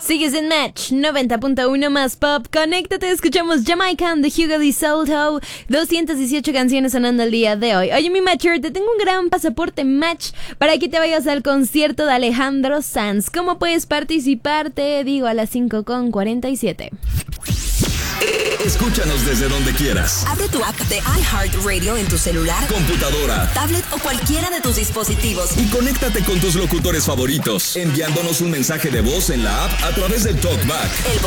Sigues en Match 90.1 más pop. Conéctate, escuchamos Jamaican de Hugo de Soto. 218 canciones sonando el día de hoy. Oye, mi Matcher, te tengo un gran pasaporte Match para que te vayas al concierto de Alejandro Sanz. ¿Cómo puedes participar? Te digo a las 5:47. Escúchanos desde donde quieras. Abre tu app de iHeartRadio en tu celular, computadora, tablet o cualquiera de tus dispositivos. Y conéctate con tus locutores favoritos, enviándonos un mensaje de voz en la app a través del TalkBack. El